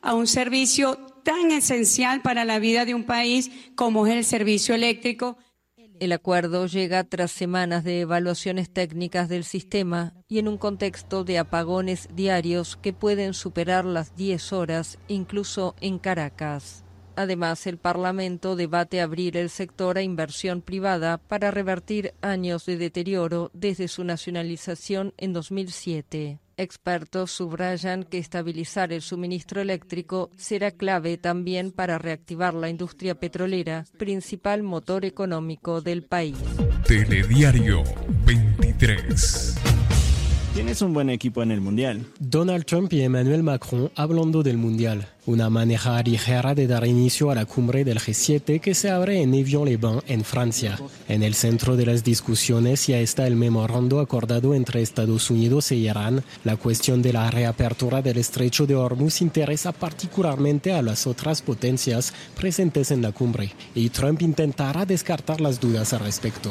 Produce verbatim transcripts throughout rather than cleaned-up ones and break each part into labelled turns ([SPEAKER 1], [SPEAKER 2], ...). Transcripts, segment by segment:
[SPEAKER 1] a un servicio tan esencial para la vida de un país como es el servicio eléctrico.
[SPEAKER 2] El acuerdo llega tras semanas de evaluaciones técnicas del sistema y en un contexto de apagones diarios que pueden superar las diez horas, incluso en Caracas. Además, el Parlamento debate abrir el sector a inversión privada para revertir años de deterioro desde su nacionalización en dos mil siete. Expertos subrayan que estabilizar el suministro eléctrico será clave también para reactivar la industria petrolera, principal motor económico del país.
[SPEAKER 3] Telediario veintitrés.
[SPEAKER 4] Tienes un buen equipo en el Mundial.
[SPEAKER 5] Donald Trump y Emmanuel Macron hablando del Mundial. Una manera ligera de dar inicio a la cumbre del G siete que se abre en Evian-les-Bains, en Francia. En el centro de las discusiones ya está el memorando acordado entre Estados Unidos e Irán. La cuestión de la reapertura del estrecho de Hormuz interesa particularmente a las otras potencias presentes en la cumbre. Y Trump intentará descartar las dudas al respecto.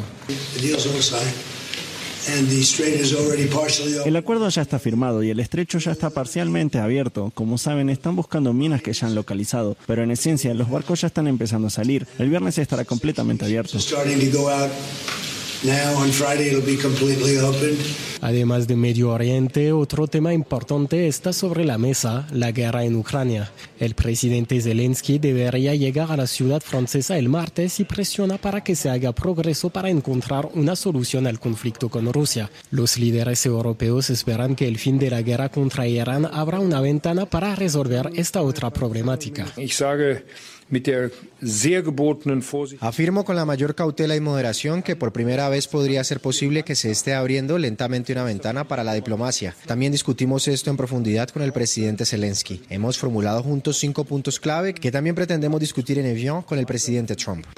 [SPEAKER 4] El acuerdo ya está firmado y el estrecho ya está parcialmente abierto. Como saben, están buscando minas que ya han localizado, pero en esencia los barcos ya están empezando a salir. El viernes estará completamente abierto.
[SPEAKER 5] Además de Medio Oriente, otro tema importante está sobre la mesa, la guerra en Ucrania. El presidente Zelensky debería llegar a la ciudad francesa el martes y presiona para que se haga progreso para encontrar una solución al conflicto con Rusia. Los líderes europeos esperan que el fin de la guerra contra Irán abra una ventana para resolver esta otra problemática.
[SPEAKER 6] Afirmo con la mayor cautela y moderación que por primera vez podría ser posible que se esté abriendo lentamente una ventana para la diplomacia. También discutimos esto en profundidad con el presidente Zelensky. Hemos formulado juntos cinco puntos clave que también pretendemos discutir en Evian con el presidente Trump.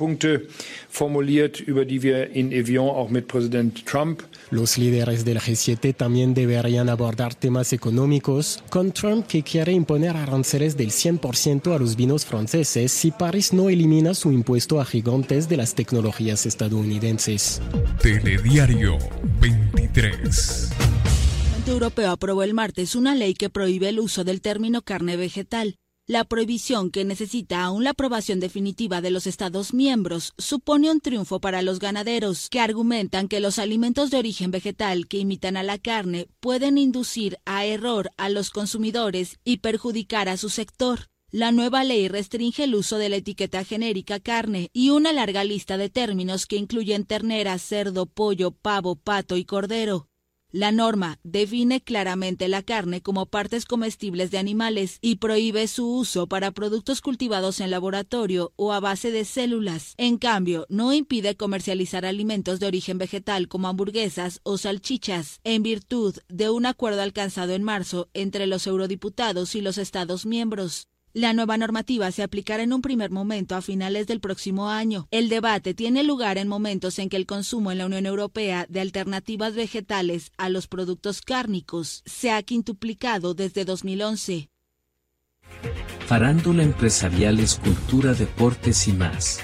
[SPEAKER 5] Los líderes del G siete también deberían abordar temas económicos, con Trump que quiere imponer aranceles del cien por ciento a los vinos franceses si París no elimina su impuesto a gigantes de las tecnologías estadounidenses.
[SPEAKER 3] Telediario veintitrés.
[SPEAKER 7] El Parlamento Europeo aprobó el martes una ley que prohíbe el uso del término carne vegetal. La prohibición, que necesita aún la aprobación definitiva de los Estados miembros, supone un triunfo para los ganaderos, que argumentan que los alimentos de origen vegetal que imitan a la carne pueden inducir a error a los consumidores y perjudicar a su sector. La nueva ley restringe el uso de la etiqueta genérica carne y una larga lista de términos que incluyen ternera, cerdo, pollo, pavo, pato y cordero. La norma define claramente la carne como partes comestibles de animales y prohíbe su uso para productos cultivados en laboratorio o a base de células. En cambio, no impide comercializar alimentos de origen vegetal como hamburguesas o salchichas, en virtud de un acuerdo alcanzado en marzo entre los eurodiputados y los Estados miembros. La nueva normativa se aplicará en un primer momento a finales del próximo año. El debate tiene lugar en momentos en que el consumo en la Unión Europea de alternativas vegetales a los productos cárnicos se ha quintuplicado desde dos mil once.
[SPEAKER 8] Farándula empresarial, cultura, deportes y más.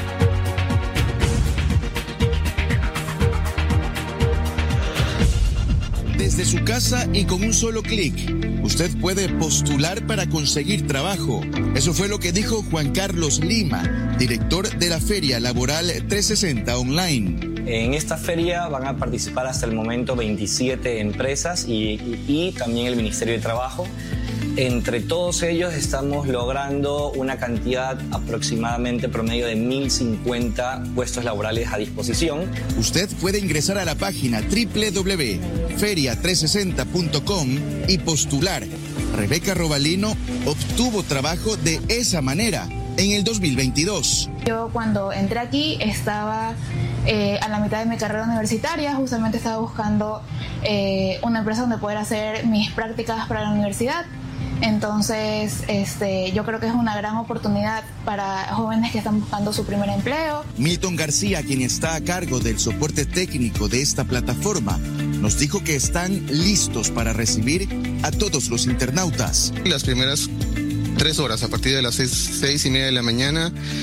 [SPEAKER 9] Desde su casa y con un solo clic, usted puede postular para conseguir trabajo. Eso fue lo que dijo Juan Carlos Lima, director de la Feria Laboral trescientos sesenta Online.
[SPEAKER 10] En esta feria van a participar hasta el momento veintisiete empresas y, y, y también el Ministerio de Trabajo. Entre todos ellos estamos logrando una cantidad aproximadamente promedio de mil cincuenta puestos laborales a disposición.
[SPEAKER 9] Usted puede ingresar a la página doble u doble u doble u punto feria trescientos sesenta punto com y postular. Rebeca Robalino obtuvo trabajo de esa manera en el dos mil veintidós.
[SPEAKER 11] Yo cuando entré aquí estaba eh, a la mitad de mi carrera universitaria, justamente estaba buscando eh, una empresa donde poder hacer mis prácticas para la universidad. Entonces, este, yo creo que es una gran oportunidad para jóvenes que están buscando su primer empleo.
[SPEAKER 9] Milton García, quien está a cargo del soporte técnico de esta plataforma, nos dijo que están listos para recibir a todos los internautas.
[SPEAKER 12] Las primeras tres horas, a partir de las seis, seis y media de la mañana,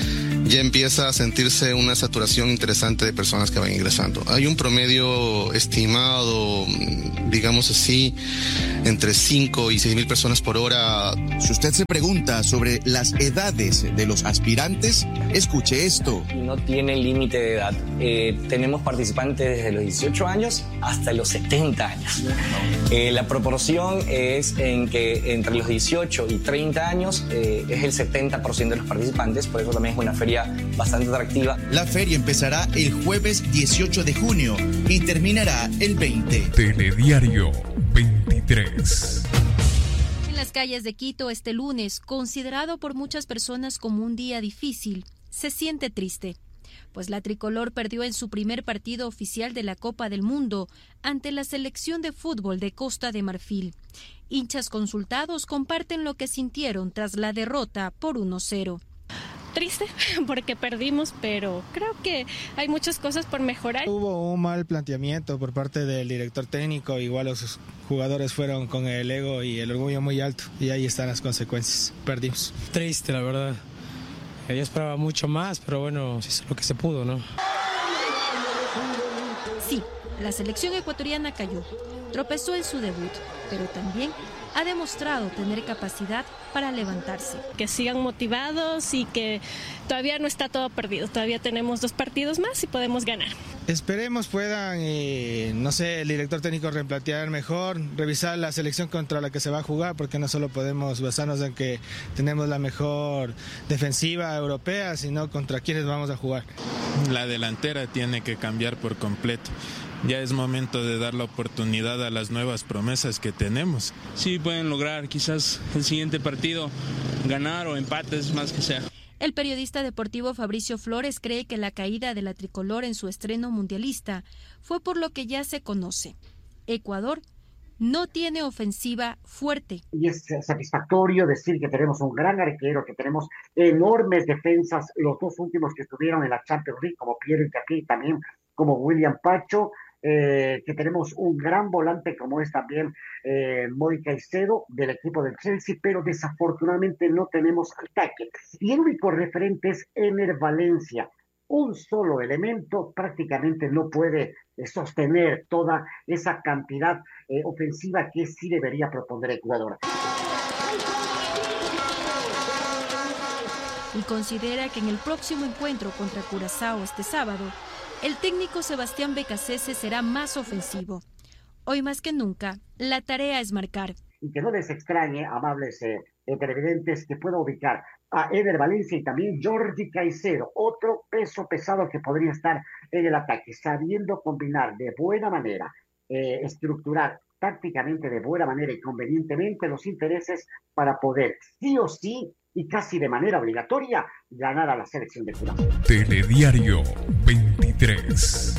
[SPEAKER 12] ya empieza a sentirse una saturación interesante de personas que van ingresando. Hay un promedio estimado, digamos así, entre cinco y seis mil personas por hora.
[SPEAKER 9] Si usted se pregunta sobre las edades de los aspirantes, escuche esto.
[SPEAKER 10] No tiene límite de edad. Eh, tenemos participantes desde los dieciocho años hasta los setenta años. Eh, la proporción es en que entre los dieciocho y treinta años eh, es el setenta por ciento de los participantes, por eso también es una feria bastante atractiva.
[SPEAKER 9] La feria empezará el jueves dieciocho de junio y terminará el veinte.
[SPEAKER 3] Telediario veintitrés.
[SPEAKER 13] En las calles de Quito este lunes, considerado por muchas personas como un día difícil, se siente triste, pues la tricolor perdió en su primer partido oficial de la Copa del Mundo ante la selección de fútbol de Costa de Marfil. Hinchas consultados comparten lo que sintieron tras la derrota por uno cero.
[SPEAKER 14] Triste porque perdimos, pero creo que hay muchas cosas por mejorar.
[SPEAKER 15] Hubo un mal planteamiento por parte del director técnico, igual los jugadores fueron con el ego y el orgullo muy alto y ahí están las consecuencias, perdimos.
[SPEAKER 16] Triste, la verdad. Yo esperaba mucho más, pero bueno, eso es lo que se pudo, ¿no?
[SPEAKER 13] Sí, la selección ecuatoriana cayó, tropezó en su debut, pero también ha demostrado tener capacidad para levantarse.
[SPEAKER 14] Que sigan motivados y que todavía no está todo perdido, todavía tenemos dos partidos más y podemos ganar.
[SPEAKER 15] Esperemos puedan, eh, no sé, el director técnico replantear mejor, revisar la selección contra la que se va a jugar, porque no solo podemos basarnos en que tenemos la mejor defensiva europea, sino contra quienes vamos a jugar.
[SPEAKER 17] La delantera tiene que cambiar por completo. Ya es momento de dar la oportunidad a las nuevas promesas que tenemos.
[SPEAKER 18] Sí, pueden lograr quizás el siguiente partido ganar o empates, más que sea.
[SPEAKER 13] El periodista deportivo Fabricio Flores cree que la caída de la tricolor en su estreno mundialista fue por lo que ya se conoce. Ecuador no tiene ofensiva fuerte.
[SPEAKER 19] Y es satisfactorio decir que tenemos un gran arquero, que tenemos enormes defensas, los dos últimos que estuvieron en la Champions League, como Pierre Incapí, también como William Pacho, eh, que tenemos un gran volante como es también eh, Moy Caicedo del equipo del Chelsea, pero desafortunadamente no tenemos ataque. Y el único referente es Ener Valencia. Un solo elemento prácticamente no puede eh, sostener toda esa cantidad eh, ofensiva que sí debería proponer Ecuador.
[SPEAKER 13] Y considera que en el próximo encuentro contra Curazao este sábado, el técnico Sebastián Becasese será más ofensivo. Hoy más que nunca, la tarea es marcar.
[SPEAKER 19] Y que no les extrañe, amables eh, televidentes, que pueda ubicar a Ener Valencia y también Jordi Caicedo, otro peso pesado que podría estar en el ataque, sabiendo combinar de buena manera, eh, estructurar tácticamente de buena manera y convenientemente los intereses para poder sí o sí y casi de manera obligatoria ganar a la selección de Curazao.
[SPEAKER 3] Telediario veintitrés.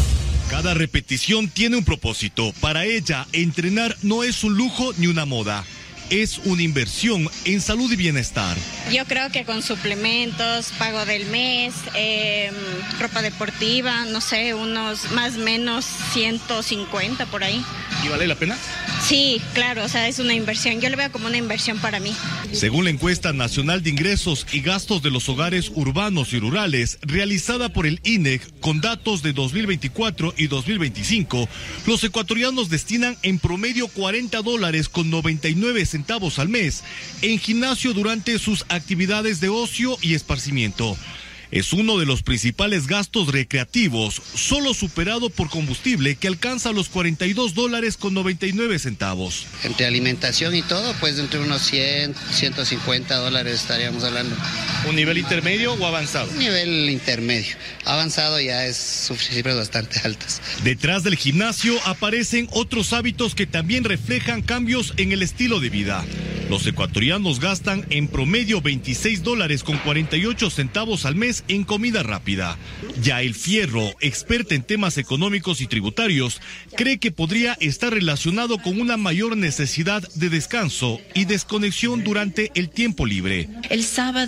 [SPEAKER 20] Cada repetición tiene un propósito. Para ella, entrenar no es un lujo ni una moda. Es una inversión en salud y bienestar.
[SPEAKER 21] Yo creo que con suplementos, pago del mes, eh, ropa deportiva, no sé, unos más o menos ciento cincuenta por ahí.
[SPEAKER 20] ¿Y vale la pena?
[SPEAKER 21] Sí, claro, o sea, es una inversión. Yo lo veo como una inversión para mí.
[SPEAKER 20] Según la encuesta nacional de ingresos y gastos de los hogares urbanos y rurales, realizada por el I N E C con datos de dos mil veinticuatro y dos mil veinticinco, los ecuatorianos destinan en promedio cuarenta dólares con noventa y nueve centavos al mes en gimnasio durante sus actividades de ocio y esparcimiento. Es uno de los principales gastos recreativos, solo superado por combustible, que alcanza los cuarenta y dos dólares con noventa y nueve centavos.
[SPEAKER 22] Entre alimentación y todo, pues entre unos cien, ciento cincuenta dólares estaríamos hablando.
[SPEAKER 20] ¿Un nivel intermedio o avanzado?
[SPEAKER 22] Un nivel intermedio. Avanzado ya es cifras bastante altas.
[SPEAKER 20] Detrás del gimnasio aparecen otros hábitos que también reflejan cambios en el estilo de vida. Los ecuatorianos gastan en promedio veintiséis dólares con cuarenta y ocho centavos al mes en comida rápida. Yael Fierro, experta en temas económicos y tributarios, cree que podría estar relacionado con una mayor necesidad de descanso y desconexión durante el tiempo libre.
[SPEAKER 23] El sábado y domingo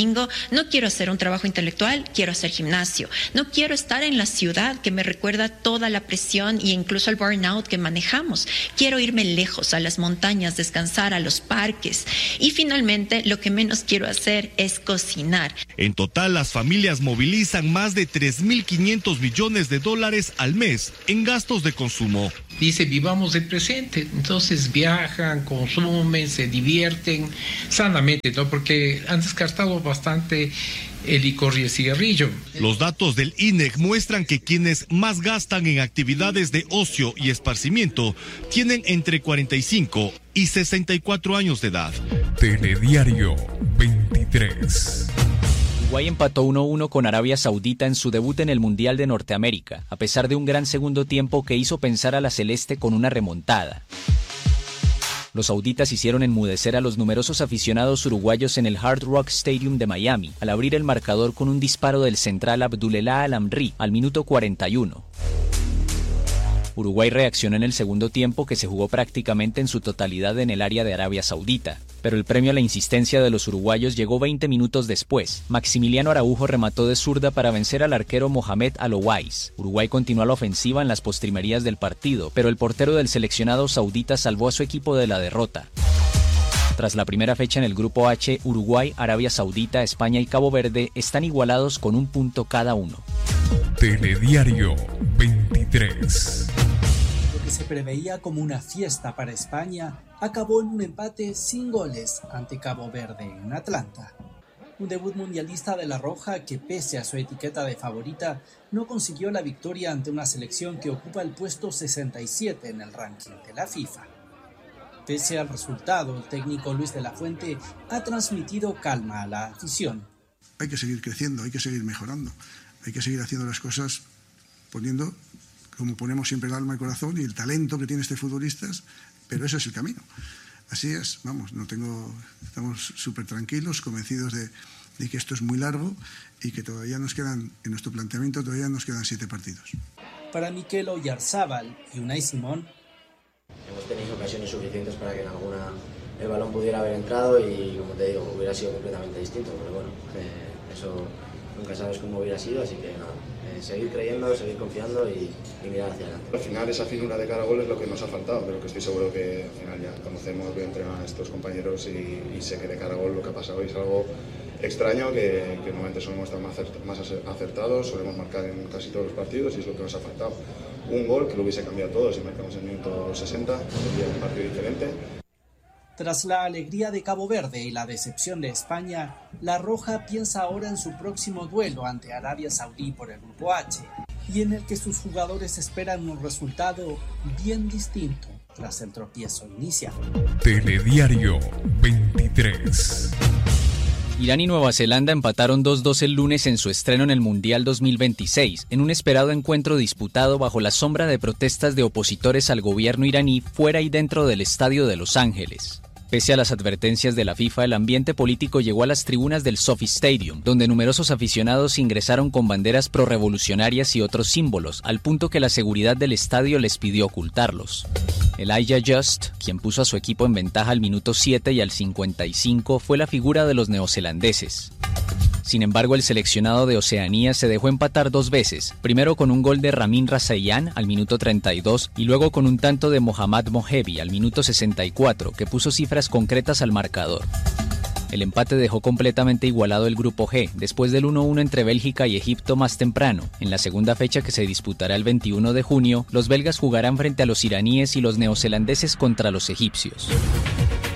[SPEAKER 1] domingo, no quiero hacer un trabajo intelectual, quiero hacer gimnasio. No quiero estar en la ciudad que me recuerda toda la presión e incluso el burnout que manejamos. Quiero irme lejos, a las montañas, descansar, a los parques. Y finalmente, lo que menos quiero hacer es cocinar.
[SPEAKER 20] En total, las familias movilizan más de tres mil quinientos millones de dólares al mes en gastos de consumo.
[SPEAKER 2] Dice, vivamos el presente. Entonces viajan, consumen, se divierten sanamente, ¿no? Porque han descartado bastante el licor y el cigarrillo.
[SPEAKER 20] Los datos del I N E C muestran que quienes más gastan en actividades de ocio y esparcimiento tienen entre cuarenta y cinco y sesenta y cuatro años de edad.
[SPEAKER 3] Telediario veintitrés.
[SPEAKER 23] Uruguay empató uno a uno con Arabia Saudita en su debut en el Mundial de Norteamérica, a pesar de un gran segundo tiempo que hizo pensar a la celeste con una remontada. Los sauditas hicieron enmudecer a los numerosos aficionados uruguayos en el Hard Rock Stadium de Miami, al abrir el marcador con un disparo del central Abdullah Al-Amri al minuto cuarenta y uno. Uruguay reaccionó en el segundo tiempo, que se jugó prácticamente en su totalidad en el área de Arabia Saudita, pero el premio a la insistencia de los uruguayos llegó veinte minutos después. Maximiliano Araujo remató de zurda para vencer al arquero Mohamed Al-Owais. Uruguay continuó a la ofensiva en las postrimerías del partido, pero el portero del seleccionado saudita salvó a su equipo de la derrota. Tras la primera fecha en el Grupo H, Uruguay, Arabia Saudita, España y Cabo Verde están igualados con un punto cada uno.
[SPEAKER 3] Telediario veintitrés.
[SPEAKER 24] Lo que se preveía como una fiesta para España acabó en un empate sin goles ante Cabo Verde en Atlanta. Un debut mundialista de la Roja que, pese a su etiqueta de favorita, no consiguió la victoria ante una selección que ocupa el puesto sesenta y siete en el ranking de la FIFA. Pese al resultado, el técnico Luis de la Fuente ha transmitido calma a la afición.
[SPEAKER 25] Hay que seguir creciendo, hay que seguir mejorando, hay que seguir haciendo las cosas poniendo, como ponemos siempre, el alma y el corazón y el talento que tiene este futbolista, pero ese es el camino. Así es, vamos, no tengo, estamos súper tranquilos, convencidos de, de que esto es muy largo y que todavía nos quedan, en nuestro planteamiento todavía nos quedan siete partidos.
[SPEAKER 24] Para Mikel Oyarzábal y Unai Simón,
[SPEAKER 26] hemos tenido ocasiones suficientes para que en alguna el balón pudiera haber entrado y, como te digo, hubiera sido completamente distinto, pero bueno, eh, eso nunca sabes cómo hubiera sido, así que nada, eh, seguir creyendo, seguir confiando y, y mirar hacia adelante.
[SPEAKER 27] Al final esa finura de cara a gol es lo que nos ha faltado, pero que estoy seguro que al final ya conocemos, voy a entrenar a estos compañeros y, y sé que de cara a gol lo que ha pasado hoy es algo extraño, que, que normalmente solemos estar más acertados, solemos marcar en casi todos los partidos y es lo que nos ha faltado. Un gol que lo hubiese cambiado todo, si marcamos en el minuto sesenta, sería un partido diferente.
[SPEAKER 24] Tras la alegría de Cabo Verde y la decepción de España, la Roja piensa ahora en su próximo duelo ante Arabia Saudí por el Grupo H, y en el que sus jugadores esperan un resultado bien distinto tras el tropiezo inicial.
[SPEAKER 3] Telediario veintitrés.
[SPEAKER 23] Irán y Nueva Zelanda empataron dos dos el lunes en su estreno en el Mundial dos mil veintiséis, en un esperado encuentro disputado bajo la sombra de protestas de opositores al gobierno iraní fuera y dentro del estadio de Los Ángeles. Pese a las advertencias de la FIFA, el ambiente político llegó a las tribunas del SoFi Stadium, donde numerosos aficionados ingresaron con banderas prorrevolucionarias y otros símbolos, al punto que la seguridad del estadio les pidió ocultarlos. Elijah Just, quien puso a su equipo en ventaja al minuto siete y al cincuenta y cinco, fue la figura de los neozelandeses. Sin embargo, el seleccionado de Oceanía se dejó empatar dos veces, primero con un gol de Ramin Razayan al minuto treinta y dos y luego con un tanto de Mohammad Mohebi al minuto sesenta y cuatro, que puso cifras concretas al marcador. El empate dejó completamente igualado el Grupo G, después del uno a uno entre Bélgica y Egipto más temprano. En la segunda fecha, que se disputará el veintiuno de junio, los belgas jugarán frente a los iraníes y los neozelandeses contra los egipcios.